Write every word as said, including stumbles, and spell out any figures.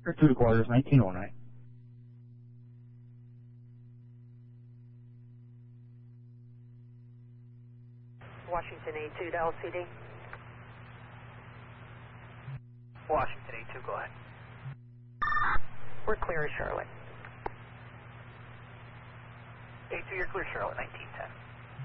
Or two to quarters, nineteen oh nine. Washington A two to L C D. Washington A two, go ahead. We're clear as Charlotte. A two, you're clear, Charlotte, nineteen ten.